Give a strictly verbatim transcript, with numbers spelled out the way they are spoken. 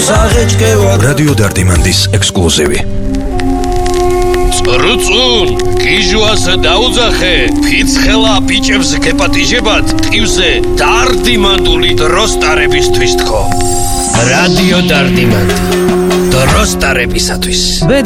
რადიო დარტიმანდის ექსკლუზივი. რუწუნ, გიჟუას დაუძახე, ფიცხელა ბიჭებს გეპატიჟებათ, ტივზე დარდიმანდული დროსტარებისთვის თქო. რადიო დარდიმანდი, დროსტარებისათვის.